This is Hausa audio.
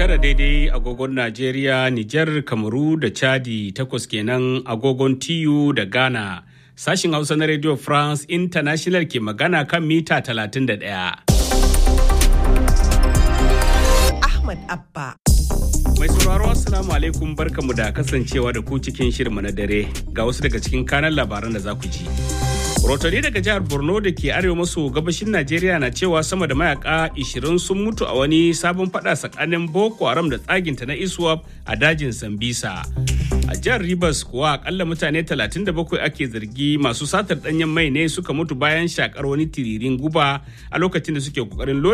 tara daidai agogon Najeriya, Nijar, Kamaru da Chadi, 8 kenan agogon TU da Ghana. Sashin Hausa na Radio France International ke magana kan mita 31. Ahmad Abba. Mai sauraro Assalamu alaikum, barkamu da kasancewa da ku cikin shirinmu na dare. Ga wasu daga cikin kanan labaran da za ku ji. Rotari daga jihar Borno da ke arewa maso gabashin Najeriya na cewa sama da mayaka 20 sun mutu a wani sabon fada tsakanin Boko Haram da tsaginta na ISWAP a dajin Sambisa. A jihar Rivers kuwa akalla mutane 37 ake zargi masu satar danyen mai ne suka mutu bayan shakar wani tiririn guba a lokacin da suke kokarin